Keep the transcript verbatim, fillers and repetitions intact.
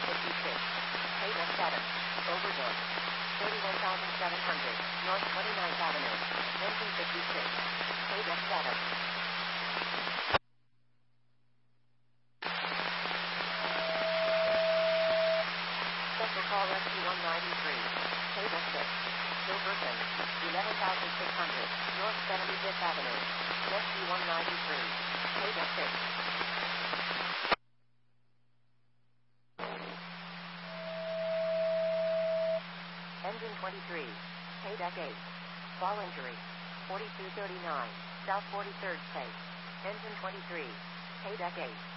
fifty-six. Paydeck seven. Overdone. thirty-one thousand seven hundred. North twenty-ninth Avenue. Engine fifty-six. Paydeck seven. Special call rescue one ninety-three. Paydeck six. Hilberton. eleven thousand six hundred. North seventy-fifth Avenue. Rescue one ninety-three. Paydeck six. Engine twenty-three. Paydeck eight. Fall injury. forty-two thirty-nine. South forty-third Space. Engine twenty-three. Paydeck eight.